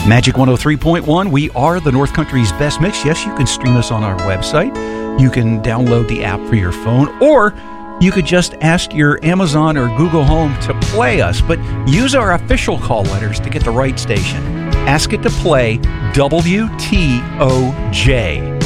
Magic 103.1, we are the North Country's best mix. Yes, you can stream us on our website. You can download the app for your phone, or you could just ask your Amazon or Google Home to play us, but use our official call letters to get the right station. Ask it to play WTOJ.